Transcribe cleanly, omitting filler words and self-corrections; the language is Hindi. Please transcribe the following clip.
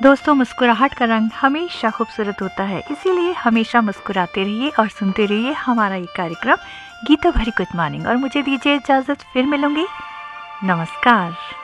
दोस्तों, मुस्कुराहट का रंग हमेशा खूबसूरत होता है, इसीलिए हमेशा मुस्कुराते रहिए और सुनते रहिए हमारा ये कार्यक्रम गीता भरी गुड मॉर्निंग। और मुझे दीजिए इजाज़त, फिर मिलूंगी। नमस्कार।